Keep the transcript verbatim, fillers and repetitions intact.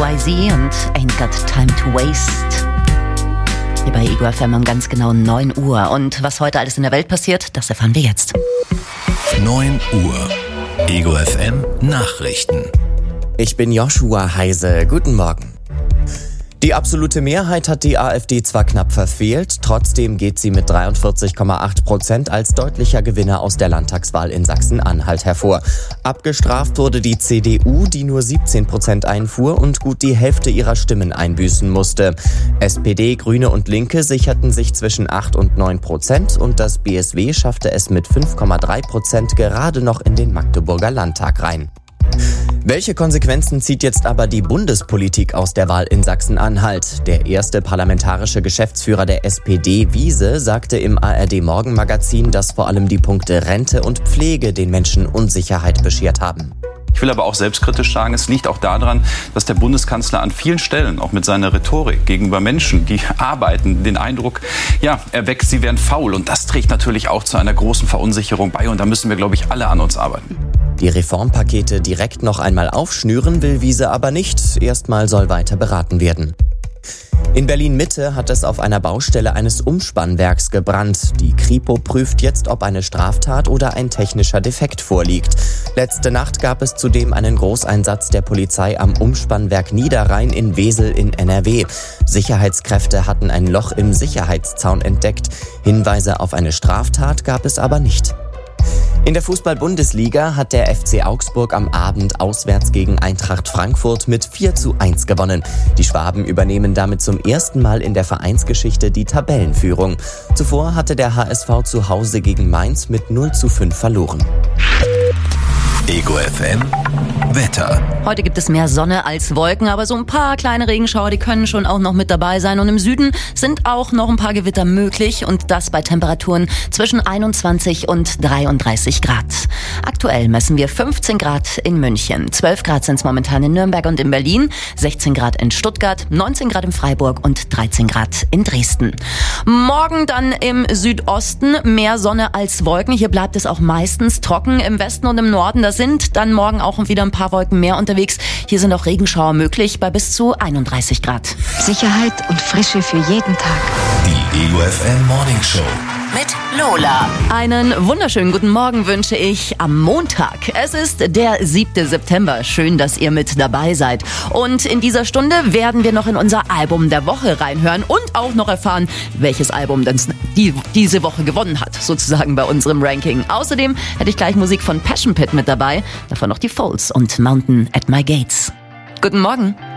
Y Z und Ain't Got Time to Waste. Hier bei Ego F M um ganz genau neun Uhr. Und was heute alles in der Welt passiert, das erfahren wir jetzt. neun Uhr. Ego F M Nachrichten. Ich bin Joshua Heise. Guten Morgen. Die absolute Mehrheit hat die AfD zwar knapp verfehlt, trotzdem geht sie mit dreiundvierzig Komma acht Prozent als deutlicher Gewinner aus der Landtagswahl in Sachsen-Anhalt hervor. Abgestraft wurde die C D U, die nur siebzehn Prozent einfuhr und gut die Hälfte ihrer Stimmen einbüßen musste. S P D, Grüne und Linke sicherten sich zwischen acht und neun Prozent und das B S W schaffte es mit fünf Komma drei Prozent gerade noch in den Magdeburger Landtag rein. Welche Konsequenzen zieht jetzt aber die Bundespolitik aus der Wahl in Sachsen-Anhalt? Der erste parlamentarische Geschäftsführer der S P D, Wiese, sagte im A R D-Morgenmagazin, dass vor allem die Punkte Rente und Pflege den Menschen Unsicherheit beschert haben. Ich will aber auch selbstkritisch sagen, es liegt auch daran, dass der Bundeskanzler an vielen Stellen, auch mit seiner Rhetorik gegenüber Menschen, die arbeiten, den Eindruck, ja, erweckt, sie wären faul. Und das trägt natürlich auch zu einer großen Verunsicherung bei. Und da müssen wir, glaube ich, alle an uns arbeiten. Die Reformpakete direkt noch einmal aufschnüren will Wiese aber nicht. Erstmal soll weiter beraten werden. In Berlin-Mitte hat es auf einer Baustelle eines Umspannwerks gebrannt. Die Kripo prüft jetzt, ob eine Straftat oder ein technischer Defekt vorliegt. Letzte Nacht gab es zudem einen Großeinsatz der Polizei am Umspannwerk Niederrhein in Wesel in N R W. Sicherheitskräfte hatten ein Loch im Sicherheitszaun entdeckt. Hinweise auf eine Straftat gab es aber nicht. In der Fußball-Bundesliga hat der F C Augsburg am Abend auswärts gegen Eintracht Frankfurt mit vier zu eins gewonnen. Die Schwaben übernehmen damit zum ersten Mal in der Vereinsgeschichte die Tabellenführung. Zuvor hatte der H S V zu Hause gegen Mainz mit null zu fünf verloren. Ego F M Wetter. Heute gibt es mehr Sonne als Wolken, aber so ein paar kleine Regenschauer, die können schon auch noch mit dabei sein. Und im Süden sind auch noch ein paar Gewitter möglich und das bei Temperaturen zwischen einundzwanzig und dreiunddreißig Grad. Aktuell messen wir fünfzehn Grad in München, zwölf Grad sind es momentan in Nürnberg und in Berlin, sechzehn Grad in Stuttgart, neunzehn Grad in Freiburg und dreizehn Grad in Dresden. Morgen dann im Südosten mehr Sonne als Wolken. Hier bleibt es auch meistens trocken. Im Westen und im Norden, da sind dann morgen auch wieder ein paar Wolken mehr unterwegs. Hier sind auch Regenschauer möglich bei bis zu einunddreißig Grad. Sicherheit und Frische für jeden Tag. Die Ego F M Morning Show mit Lola. Einen wunderschönen guten Morgen wünsche ich am Montag. Es ist der siebte September. Schön, dass ihr mit dabei seid. Und in dieser Stunde werden wir noch in unser Album der Woche reinhören und auch noch erfahren, welches Album denn die, diese Woche gewonnen hat, sozusagen bei unserem Ranking. Außerdem hätte ich gleich Musik von Passion Pit mit dabei. Davon noch die Folds und Mountain at My Gates. Guten Morgen.